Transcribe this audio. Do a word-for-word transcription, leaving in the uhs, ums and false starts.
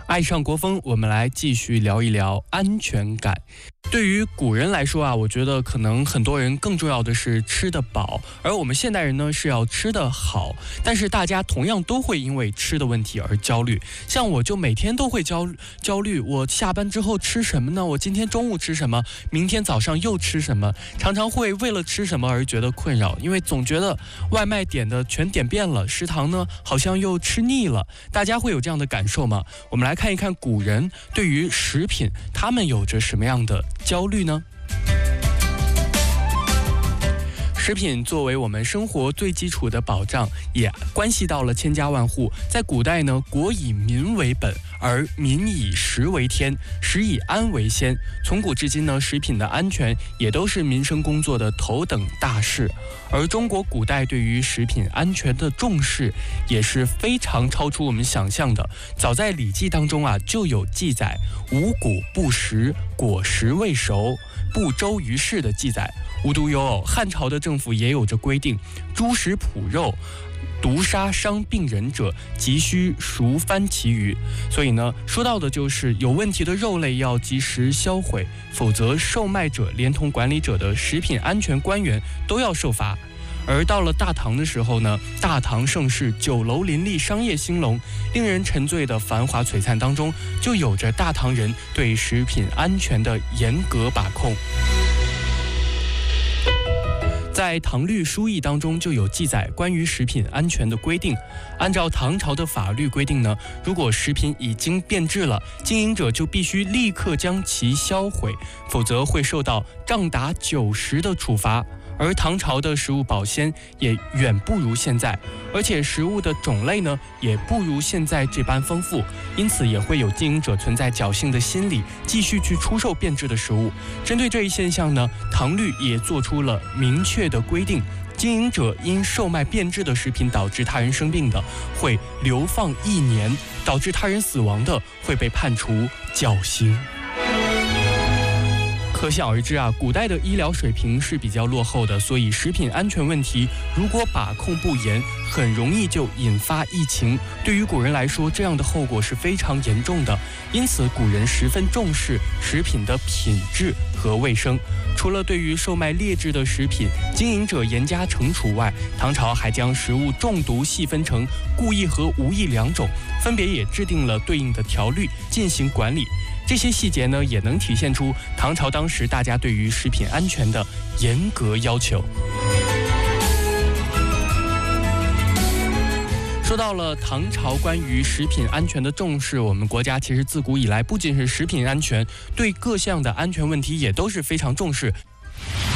爱上国风，我们来继续聊一聊安全感。对于古人来说啊，我觉得可能很多人更重要的是吃得饱，而我们现代人呢是要吃得好。但是大家同样都会因为吃的问题而焦虑，像我就每天都会焦焦虑，我下班之后吃什么呢？我今天中午吃什么？明天早上又吃什么？常常会为了吃什么而觉得困扰，因为总觉得外卖点的全点遍了，食堂呢好像又吃腻了。大家会有这样的感受吗？我们来看一看古人对于食品，他们有着什么样的焦虑呢？食品作为我们生活最基础的保障，也关系到了千家万户。在古代呢，国以民为本，而民以食为天，食以安为先。从古至今呢，食品的安全也都是民生工作的头等大事。而中国古代对于食品安全的重视，也是非常超出我们想象的。早在《礼记》当中啊，就有记载“五谷不食，果实未熟，不周于世”的记载。无独有偶，汉朝的政府也有着规定，猪食脯肉，毒杀伤病人者，急需熟番其余。所以呢，说到的就是有问题的肉类要及时销毁，否则售卖者连同管理者的食品安全官员都要受罚。而到了大唐的时候呢，大唐盛世，酒楼林立，商业兴隆，令人沉醉的繁华璀璨当中，就有着大唐人对食品安全的严格把控。在《唐律疏议》当中就有记载关于食品安全的规定。按照唐朝的法律规定呢，如果食品已经变质了，经营者就必须立刻将其销毁，否则会受到杖打九十的处罚。而唐朝的食物保鲜也远不如现在，而且食物的种类呢也不如现在这般丰富，因此也会有经营者存在侥幸的心理，继续去出售变质的食物。针对这一现象呢，唐律也做出了明确的规定，经营者因售卖变质的食品导致他人生病的，会流放一年；导致他人死亡的，会被判处绞刑。可想而知啊，古代的医疗水平是比较落后的，所以食品安全问题如果把控不严，很容易就引发疫情。对于古人来说，这样的后果是非常严重的，因此古人十分重视食品的品质和卫生。除了对于售卖劣质的食品经营者严加惩处外，唐朝还将食物中毒细分成故意和无意两种，分别也制定了对应的条律进行管理。这些细节呢，也能体现出唐朝当时大家对于食品安全的严格要求。说到了唐朝关于食品安全的重视，我们国家其实自古以来不仅是食品安全，对各项的安全问题也都是非常重视。